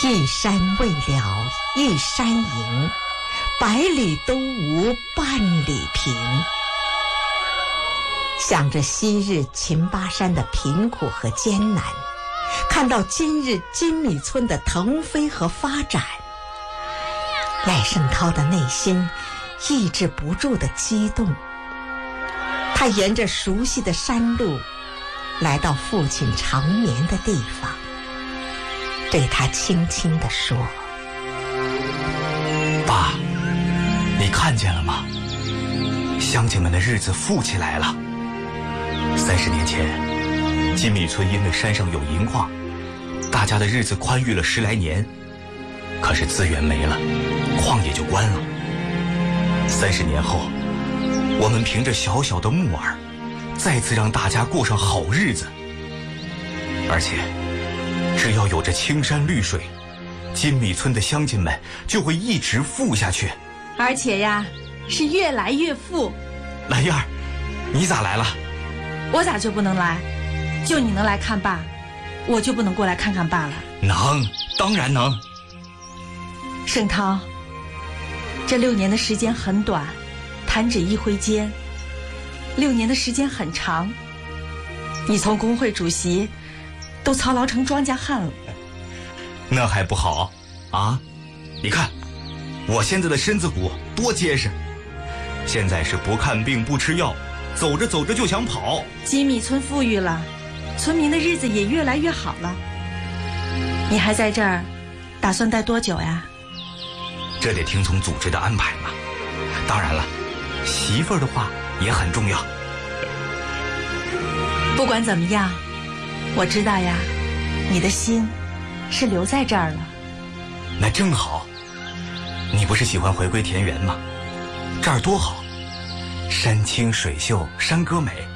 一山未了一山迎，百里都无半里平。想着昔日秦巴山的贫苦和艰难，看到今日金米村的腾飞和发展，赖声涛的内心抑制不住的激动。他沿着熟悉的山路来到父亲长眠的地方，对他轻轻地说： 爸，你看见了吗？乡亲们的日子富起来了。30年前，金米村因为山上有银矿，大家的日子宽裕了10来年。可是资源没了，矿也就关了。30年后，我们凭着小小的木耳，再次让大家过上好日子。而且，只要有着青山绿水，金米村的乡亲们就会一直富下去。 而且呀，是越来越富。 兰燕儿，你咋来了？ 我咋就不能来？就你能来看爸，我就不能过来看看爸了？ 能，当然能。 盛涛，这6年的时间很短，弹指一挥间；6年的时间很长，你从工会主席都操劳成庄稼汉了。 那还不好啊？你看，我现在的身子骨多结实，现在是不看病不吃药，走着走着就想跑。 金米村富裕了，村民的日子也越来越好了。你还在这儿，打算待多久呀？ 这得听从组织的安排嘛。当然了，媳妇儿的话也很重要。 不管怎么样，我知道呀，你的心是留在这儿了。 那正好，你不是喜欢回归田园吗？这儿多好，山清水秀，山歌美。